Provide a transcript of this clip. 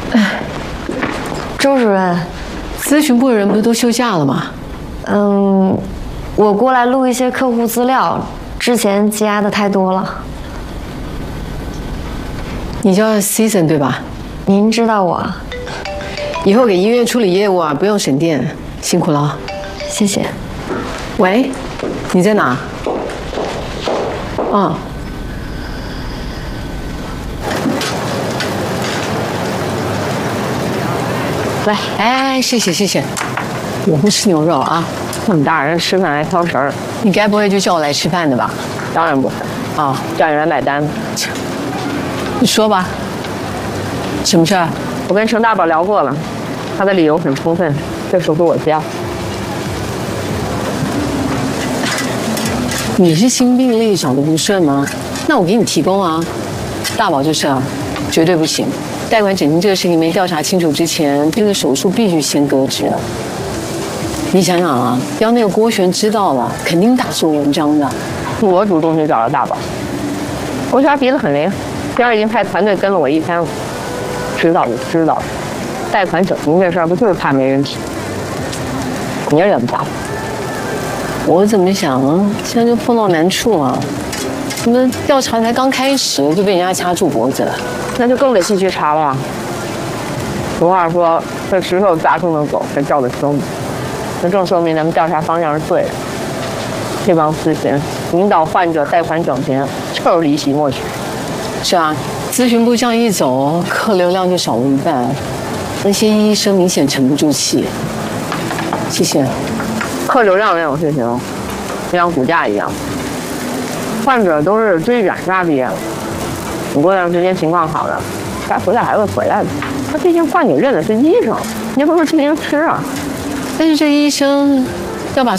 周主任， 咨询部的人不是都休假了吗？ 我过来录一些客户资料，之前积压的太多了。 你叫 Season 对吧？ 您知道我？ 以后给医院处理业务啊，不用省电，辛苦了。 谢谢。 喂，你在哪？啊。来，哎，谢谢谢谢。我不吃牛肉啊。 这么大人吃饭还挑食儿， 你该不会就叫我来吃饭的吧？ 当然不是。 啊， 叫你来买单。 你说吧。什么事儿？ 我跟程大宝聊过了，他的理由很充分，这手术我接。 你是心病力找的不顺吗？那我给你提供啊。大宝这事儿绝对不行，贷款整形这个事情没调查清楚之前，这个手术必须先搁置。你想想啊，要那个郭璇知道了，肯定大做文章的。 我主动去找了大宝，我觉得他鼻子很灵，边上已经派团队跟了我1天了，知道就知道了。贷款整形这事儿不就是怕没人提？你也忍不了。 我怎么想啊？现在就碰到难处啊！我们调查才刚开始就被人家掐住脖子了， 那就更得继续查了。俗话说，这石头砸中的狗才叫得凶，那正说明咱们调查方向是对的。这帮咨询引导患者贷款整形，就是离奇默许。 是啊，咨询部这样一走，客流量就少了一半，那些医生明显沉不住气。谢谢。 客流量这种事情，就像股价一样，患者都是追染杀毕业了。你过段时间情况好了，该回来还会回来的。他毕竟患者认的是医生，你不是咨询师啊。 但是这医生要把